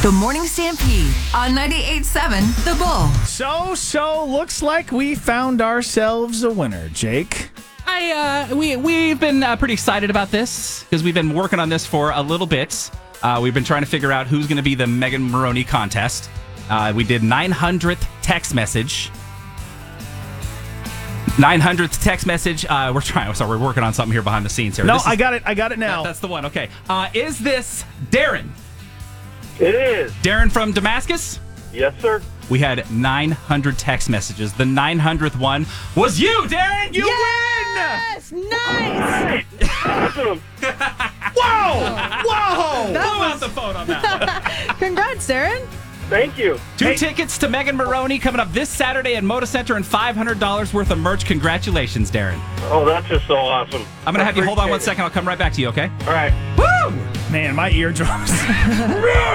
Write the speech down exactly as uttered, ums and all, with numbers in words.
The Morning Stampede on ninety-eight point seven The Bull. So, so, looks like we found ourselves a winner, Jake. I uh, we we've been uh, pretty excited about this because we've been working on this for a little bit. Uh, we've been trying to figure out who's going to be the Megan Maroney contest. Uh, we did nine hundredth text message. nine hundredth text message. Uh, we're trying. Sorry, we're working on something here behind the scenes here. No, This is- I got it. I got it now. that- that's the one. Okay. Uh, is this Darren? It is. Darren from Damascus? Yes, sir. We had nine hundred text messages. The nine hundredth one was you, Darren. You Yes! Nice! Awesome. win! Whoa! Whoa! Blew out the phone on that one. Congrats, Darren. Thank you. Two Hey, tickets to Megan Maroney coming up this Saturday at Moda Center and five hundred dollars worth of merch. Congratulations, Darren. Oh, that's just so awesome. I'm going to have you hold on one Appreciate it. second. I'll come right back to you, okay? All right. Woo! Man, my eardrums.